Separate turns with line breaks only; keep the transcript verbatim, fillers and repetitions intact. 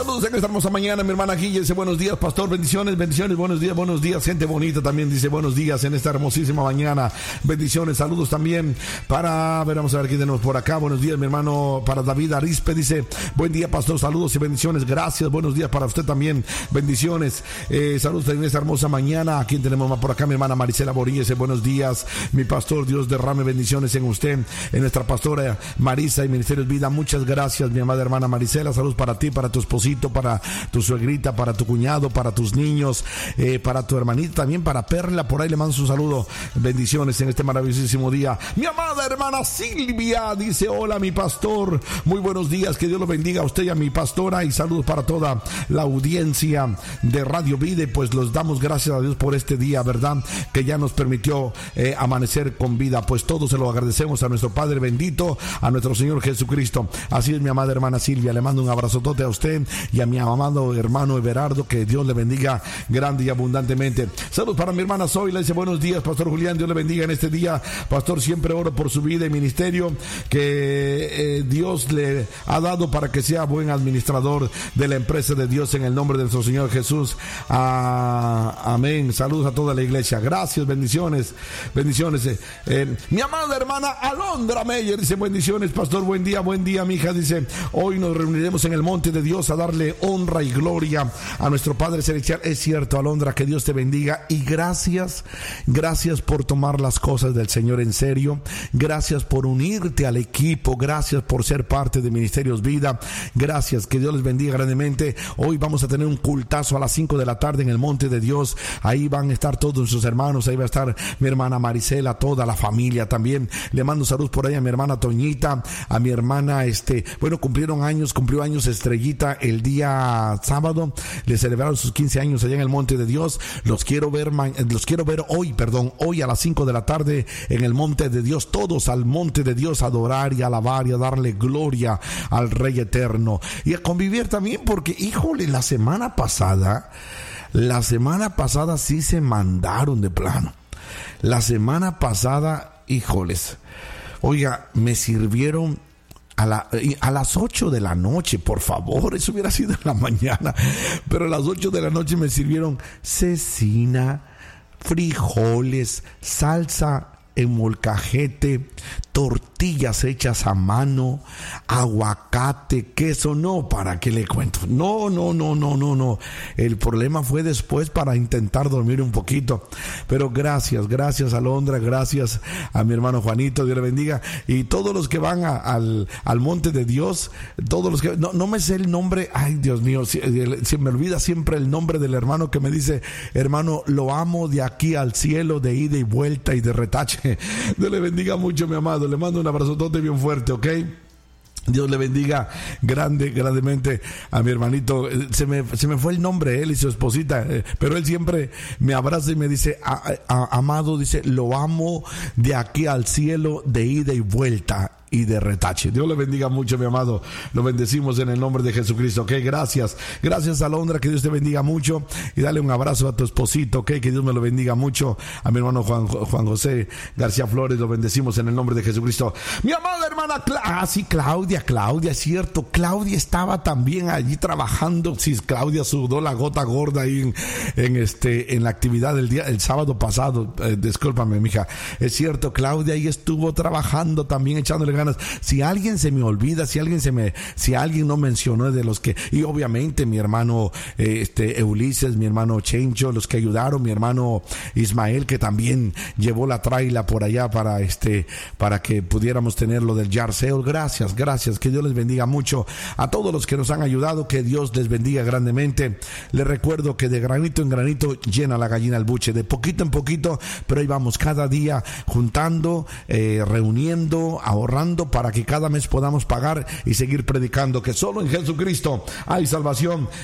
Saludos en esta hermosa mañana, mi hermana Guille dice buenos días, pastor, bendiciones, bendiciones, buenos días, buenos días, gente bonita también dice buenos días en esta hermosísima mañana, bendiciones, saludos también para, a ver, vamos a ver quién tenemos por acá, buenos días mi hermano, para David Arispe, dice buen día pastor, saludos y bendiciones, gracias, buenos días para usted también, bendiciones, eh, saludos en esta hermosa mañana, ¿a quién tenemos más por acá? Mi hermana Marisela Borilla dice buenos días, mi pastor, Dios derrame bendiciones en usted, en nuestra pastora Marisa y Ministerios Vida, muchas gracias mi amada hermana Marisela, saludos para ti, para tu esposito, para tu suegrita, para tu cuñado, para tus niños, eh, para tu hermanita, también para Perla, por ahí le mando su saludo, bendiciones en este maravillosísimo día. Mi amada hermana Silvia dice hola mi pastor, muy buenos días, que Dios lo bendiga a usted y a mi pastora y saludos para toda la audiencia de Radio Vida, pues los damos gracias a Dios por este día, ¿verdad? Que ya nos permitió eh, amanecer con vida, pues todos se lo agradecemos a nuestro Padre bendito, a nuestro Señor Jesucristo. Así es mi amada hermana Silvia, le mando un abrazotote a usted y a mi amado hermano Everardo, que Dios le bendiga grande y abundantemente. Saludos para mi hermana Zoila, dice buenos días pastor Julián, Dios le bendiga en este día, pastor, siempre oro por su vida y ministerio que eh, Dios le ha dado para que sea buen administrador de la empresa de Dios en el nombre de nuestro Señor Jesús, ah, amén. Saludos a toda la iglesia, gracias, bendiciones, bendiciones. eh, eh, mi amada hermana Alondra Meyer dice bendiciones pastor, buen día, buen día mi hija, dice hoy nos reuniremos en el monte de Dios a darle honra y gloria a nuestro Padre Celestial. Es cierto, Alondra, que Dios te bendiga y gracias, gracias por tomar las cosas del Señor en serio, gracias por unirte al equipo, gracias por ser parte de Ministerios Vida, gracias, que Dios les bendiga grandemente. Hoy vamos a tener un cultazo a las cinco de la tarde en el monte de Dios, ahí van a estar todos sus hermanos, ahí va a estar mi hermana Marisela, toda la familia también, le mando salud por ahí a mi hermana Toñita, a mi hermana, este, bueno, cumplieron años, cumplió años Estrellita el día sábado, le celebraron sus quince años allá en el monte de Dios, los quiero ver, los quiero ver hoy, perdón, hoy a las cinco de la tarde en el monte de Dios, todos al monte de Dios a adorar y a alabar y a darle gloria al Rey Eterno y a convivir también, porque híjole, la semana pasada, la semana pasada sí se mandaron de plano, la semana pasada, híjoles, oiga, me sirvieron A, la, a las ocho de la noche, por favor, eso hubiera sido en la mañana, pero a las ocho de la noche me sirvieron cecina, frijoles, salsa en molcajete, tortillas hechas a mano, aguacate, queso, no, ¿para qué le cuento? No, no, no, no, no, no. El problema fue después para intentar dormir un poquito. Pero gracias, gracias Alondra, gracias a mi hermano Juanito, Dios le bendiga. Y todos los que van a, al, al monte de Dios, todos los que, no, no me sé el nombre, ay Dios mío, se, se me olvida siempre el nombre del hermano que me dice, hermano, lo amo de aquí al cielo, de ida y vuelta y de retache. Dios le bendiga mucho, mi amado. Le mando un abrazotote bien fuerte, ¿ok? Dios le bendiga grande, grandemente a mi hermanito. Se me, se me fue el nombre, él y su esposita, eh, pero él siempre me abraza y me dice, a, a, amado, dice, lo amo de aquí al cielo, de ida y vuelta y de retache. Dios le bendiga mucho, mi amado. Lo bendecimos en el nombre de Jesucristo, ok, gracias, gracias Alondra, que Dios te bendiga mucho y dale un abrazo a tu esposito, ok, que Dios me lo bendiga mucho. A mi hermano Juan, Juan José García Flores, lo bendecimos en el nombre de Jesucristo. Mi amada hermana, Cla- ah sí, Claudia, Claudia, es cierto, Claudia estaba también allí trabajando. Sí, Claudia sudó la gota gorda ahí en, en este, en la actividad del día, el sábado pasado, eh, discúlpame mija, es cierto, Claudia ahí estuvo trabajando también, echándole ganas. Si alguien se me olvida, si alguien se me, si alguien no mencionó de los que, y obviamente mi hermano eh, este Ulises, mi hermano Chencho, los que ayudaron, mi hermano Ismael, que también llevó la traila por allá para este, para que pudiéramos tener lo del yard sale. Gracias, gracias, que Dios les bendiga mucho a todos los que nos han ayudado, que Dios les bendiga grandemente. Les recuerdo que de granito en granito llena la gallina el buche, de poquito en poquito, pero ahí vamos cada día juntando, eh, reuniendo, ahorrando, para que cada mes podamos pagar y seguir predicando que solo en Jesucristo hay salvación.